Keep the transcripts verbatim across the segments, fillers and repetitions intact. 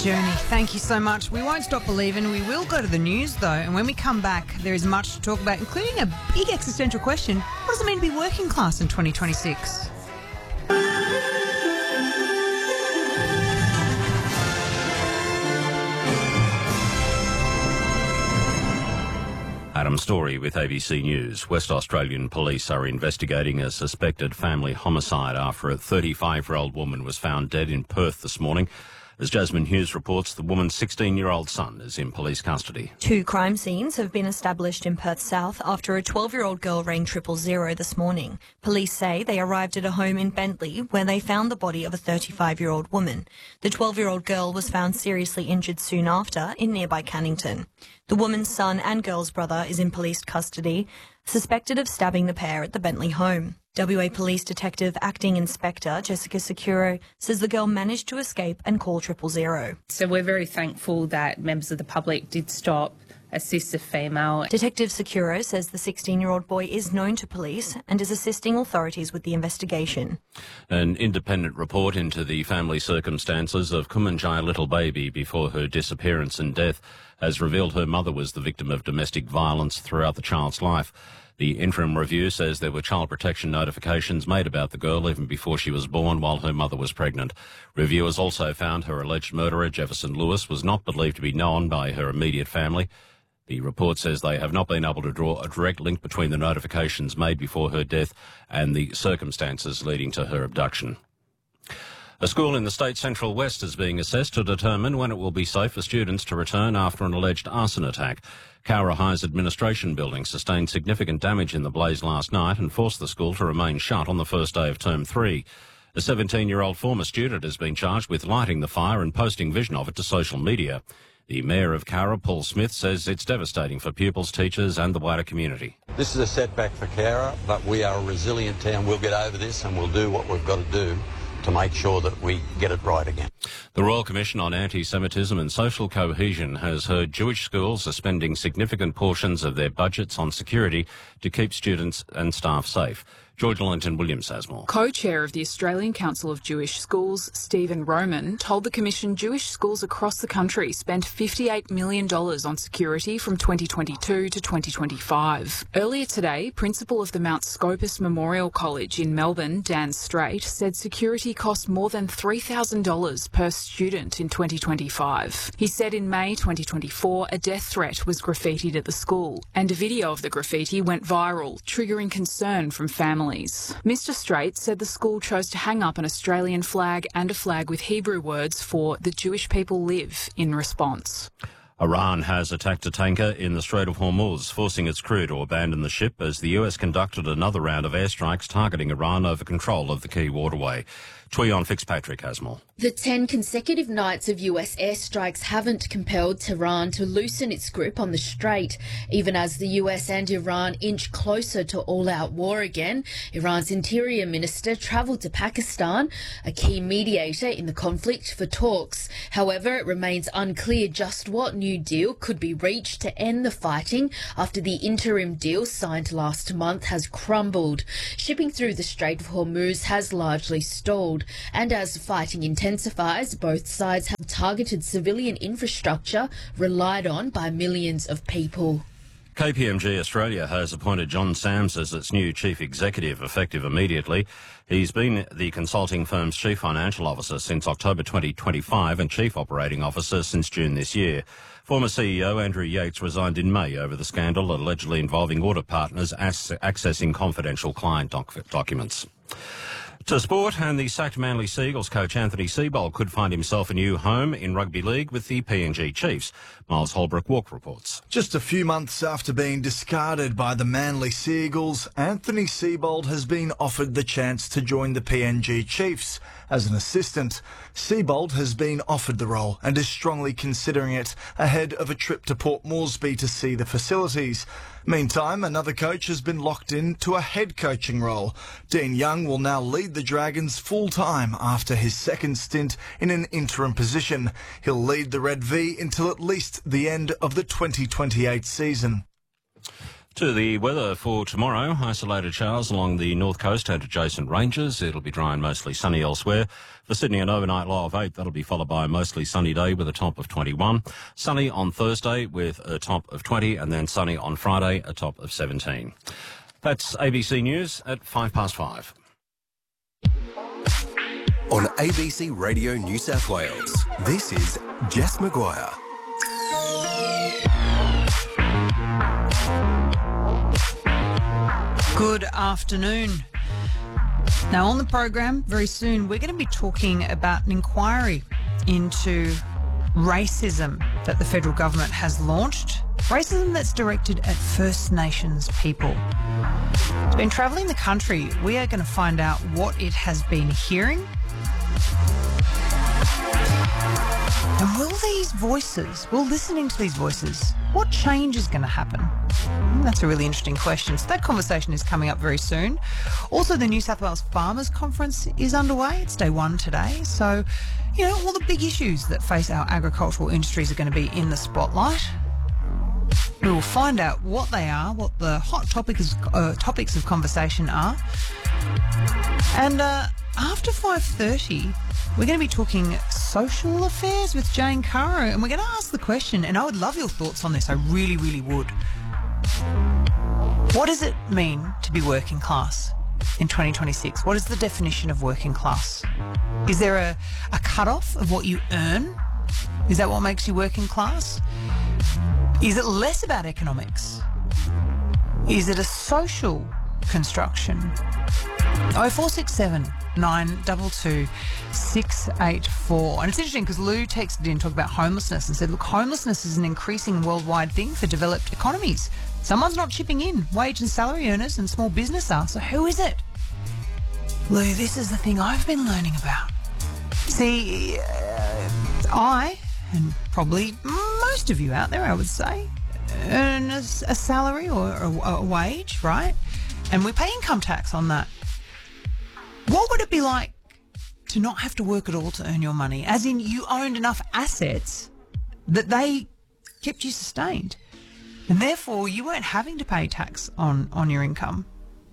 Journey, thank you so much. We won't stop believing. We will go to the news, though, and when we come back, there is much to talk about, including a big existential question. What does it mean to be working class in twenty twenty-six? Adam Story with A B C News. West Australian police are investigating a suspected family homicide after a thirty-five-year-old woman was found dead in Perth this morning. As Jasmine Hughes reports, the woman's sixteen-year-old son is in police custody. Two crime scenes have been established in Perth South after a twelve-year-old girl rang triple zero this morning. Police say they arrived at a home in Bentley where they found the body of a thirty-five-year-old woman. The twelve-year-old girl was found seriously injured soon after in nearby Cannington. The woman's son and girl's brother is in police custody, suspected of stabbing the pair at the Bentley home. W A Police Detective Acting Inspector Jessica Securo says the girl managed to escape and call triple zero. So we're very thankful that members of the public did stop, assist the female. Detective Securo says the sixteen-year-old boy is known to police and is assisting authorities with the investigation. An independent report into the family circumstances of Kumanjai little baby before her disappearance and death has revealed her mother was the victim of domestic violence throughout the child's life. The interim review says there were child protection notifications made about the girl even before she was born while her mother was pregnant. Reviewers also found her alleged murderer, Jefferson Lewis, was not believed to be known by her immediate family. The report says they have not been able to draw a direct link between the notifications made before her death and the circumstances leading to her abduction. A school in the state central west is being assessed to determine when it will be safe for students to return after an alleged arson attack. Cowra High's administration building sustained significant damage in the blaze last night and forced the school to remain shut on the first day of term three. A seventeen-year-old former student has been charged with lighting the fire and posting vision of it to social media. The Mayor of Cowra, Paul Smith, says it's devastating for pupils, teachers and the wider community. This is a setback for Cowra, but we are a resilient town. We'll get over this and we'll do what we've got to do to make sure that we get it right again. The Royal Commission on Anti-Semitism and Social Cohesion has heard Jewish schools are spending significant portions of their budgets on security to keep students and staff safe. George Linton-Williams has more. Co-chair of the Australian Council of Jewish Schools, Stephen Roman, told the Commission Jewish schools across the country spent fifty-eight million dollars on security from twenty twenty-two to twenty twenty-five. Earlier today, Principal of the Mount Scopus Memorial College in Melbourne, Dan Straight, said security cost more than three thousand dollars per student in twenty twenty-five. He said in May twenty twenty-four, a death threat was graffitied at the school, and a video of the graffiti went viral, triggering concern from families. Mister Straight said the school chose to hang up an Australian flag and a flag with Hebrew words for "the Jewish people live" in response. Iran has attacked a tanker in the Strait of Hormuz, forcing its crew to abandon the ship as the U S conducted another round of airstrikes targeting Iran over control of the key waterway. Tweon Fitzpatrick has more. The ten consecutive nights of U S airstrikes haven't compelled Tehran to loosen its grip on the strait. Even as the U S and Iran inch closer to all-out war again, Iran's interior minister travelled to Pakistan, a key mediator in the conflict, for talks. However, it remains unclear just what new deal could be reached to end the fighting after the interim deal signed last month has crumbled. Shipping through the Strait of Hormuz has largely stalled. And as fighting intensifies, both sides have targeted civilian infrastructure relied on by millions of people. K P M G Australia has appointed John Sams as its new chief executive, effective immediately. He's been the consulting firm's chief financial officer since October twenty twenty-five and chief operating officer since June this year. Former C E O Andrew Yates resigned in May over the scandal allegedly involving audit partners accessing confidential client doc documents. To sport, and the sacked Manly Seagulls coach Anthony Seibold could find himself a new home in rugby league with the P N G Chiefs. Miles Holbrook-Walk reports. Just a few months after being discarded by the Manly Seagulls, Anthony Seibold has been offered the chance to join the P N G Chiefs as an assistant. Seibold has been offered the role and is strongly considering it ahead of a trip to Port Moresby to see the facilities. Meantime, another coach has been locked in to a head coaching role. Dean Young will now lead the Dragons full-time after his second stint in an interim position. He'll lead the Red V until at least the end of the twenty twenty-eight season. To the weather for tomorrow, isolated showers along the north coast and adjacent ranges. It'll be dry and mostly sunny elsewhere. For Sydney, an overnight low of eight. That'll be followed by a mostly sunny day with a top of twenty-one. Sunny on Thursday with a top of twenty, and then sunny on Friday, a top of seventeen. That's A B C News at five past five. On A B C Radio New South Wales, this is Jess Maguire. Good afternoon. Now on the program, very soon, we're going to be talking about an inquiry into racism that the federal government has launched. Racism that's directed at First Nations people. It's been travelling the country. We are going to find out what it has been hearing. And will these voices, will listening to these voices, what change is going to happen? That's a really interesting question. So that conversation is coming up very soon. Also, the New South Wales Farmers Conference is underway. It's day one today. So, you know, all the big issues that face our agricultural industries are going to be in the spotlight. We will find out what they are, what the hot topics, uh, topics of conversation are. And uh, after five thirty, we're going to be talking social affairs with Jane Caro, and we're going to ask the question, and I would love your thoughts on this, I really, really would. What does it mean to be working class in twenty twenty-six? What is the definition of working class? Is there a, a cut-off of what you earn? Is that what makes you working class? Is it less about economics? Is it a social construction? oh four six seven, nine two two, six eight four. And it's interesting because Lou texted in, talked about homelessness and said, look, homelessness is an increasing worldwide thing for developed economies. Someone's not chipping in. Wage and salary earners and small business are. So who is it? Lou, this is the thing I've been learning about. See, uh, I, and probably most of you out there, I would say, earn a, a salary or a, a wage, right? And we pay income tax on that. What would it be like to not have to work at all to earn your money? As in, you owned enough assets that they kept you sustained. And therefore, you weren't having to pay tax on, on your income.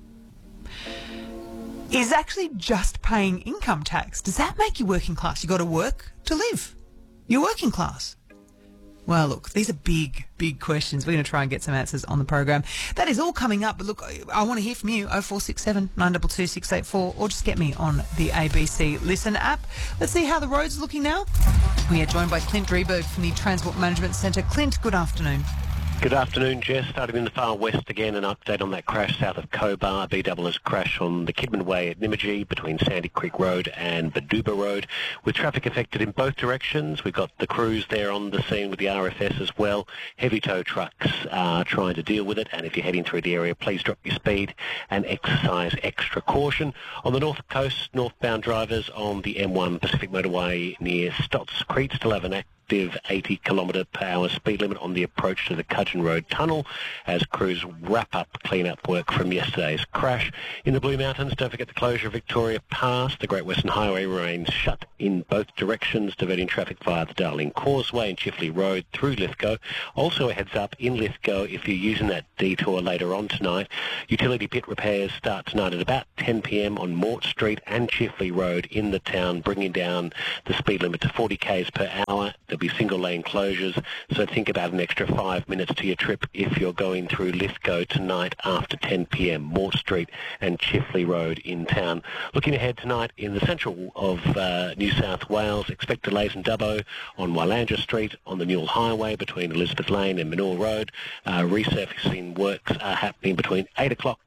Is actually just paying income tax, does that make you working class? You got to work to live. You're working class. Well, look, these are big, big questions. We're going to try and get some answers on the program. That is all coming up. But look, I want to hear from you. oh four six seven, nine two two, six eight four, or just get me on the A B C Listen app. Let's see how the road's looking now. We are joined by Clint Drieberg from the Transport Management Centre. Clint, good afternoon. Good afternoon, Jess. Starting in the far west again, an update on that crash south of Cobar. B double has crash on the Kidman Way at Nymagee between Sandy Creek Road and Baduba Road, with traffic affected in both directions. We've got the crews there on the scene with the R F S as well. Heavy tow trucks are trying to deal with it, and if you're heading through the area, please drop your speed and exercise extra caution. On the north coast, northbound drivers on the M one Pacific Motorway near Stotts Creek still have an active eighty kilometre per hour speed limit on the approach to the Cudgeon Road Tunnel as crews wrap up clean-up work from yesterday's crash. In the Blue Mountains, don't forget the closure of Victoria Pass. The Great Western Highway remains shut in both directions, diverting traffic via the Darling Causeway and Chifley Road through Lithgow. Also a heads up in Lithgow, if you're using that detour later on tonight, utility pit repairs start tonight at about ten p m on Mort Street and Chifley Road in the town, bringing down the speed limit to forty k's per hour. There'll be single lane closures, so think about an extra five minutes to your trip if you're going through Lithgow tonight after ten p m Mort Street and Chifley Road in town. Looking ahead tonight in the central of uh, New South Wales, expect delays in Dubbo on Wylandra Street, on the Newell Highway between Elizabeth Lane and Manure Road. Uh, resurfacing works are happening between eight o'clock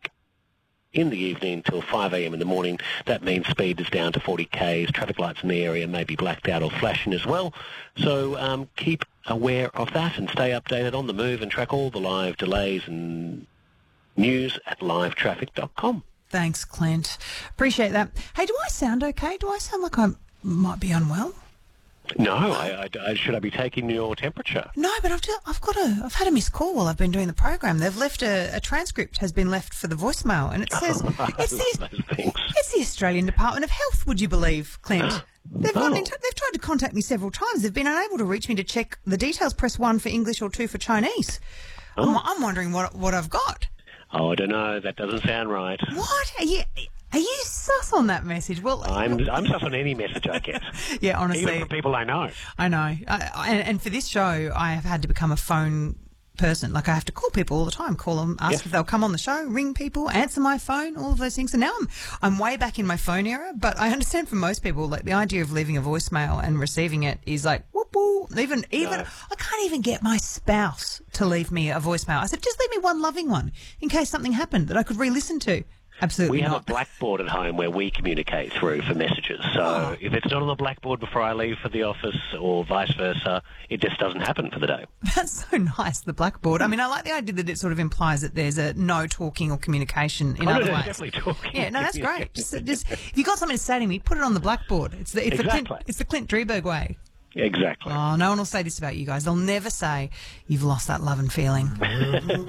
in the evening till five a m in the morning. That means speed is down to forty k's. Traffic lights in the area may be blacked out or flashing as well. So um, keep aware of that and stay updated on the move and track all the live delays and news at live traffic dot com. Thanks, Clint. Appreciate that. Hey, do I sound okay? Do I sound like I might be unwell? No, I, I, should I be taking your temperature? No, but I've just, I've got a I've had a missed call while I've been doing the program. They've left a, a transcript has been left for the voicemail, and it says it's the it's the Australian Department of Health. Would you believe, Clint? They've oh. got in t- they've tried to contact me several times. They've been unable to reach me to check the details. Press one for English or two for Chinese. I'm, I'm wondering what what I've got. Oh, I don't know. That doesn't sound right. What? Are you are you sus on that message? Well, I'm I'm sus on any message I get. Yeah, honestly. Even from people I know. I know. I, I, and, and for this show, I have had to become a phone person. Like, I have to call people all the time, call them, ask Yes. if they'll come on the show, ring people, answer my phone, all of those things. And now I'm I'm way back in my phone era, but I understand for most people, like, the idea of leaving a voicemail and receiving it is like, whoop, whoop. Even, even, No. I can't even get my spouse to leave me a voicemail. I said, just leave me one loving one in case something happened that I could re-listen to. Absolutely We have not. a blackboard at home where we communicate through for messages. So Oh. if it's not on the blackboard before I leave for the office or vice versa, it just doesn't happen for the day. That's so nice, the blackboard. I mean, I like the idea that it sort of implies that there's a no talking or communication in Oh, no, other there's ways. definitely talking. Yeah, no, that's great. Just, just if you've got something to say to me, put it on the blackboard. It's the it's the Exactly. Clint, it's the Clint Drieberg way. Exactly. Oh, no one will say this about you guys. They'll never say you've lost that love and feeling.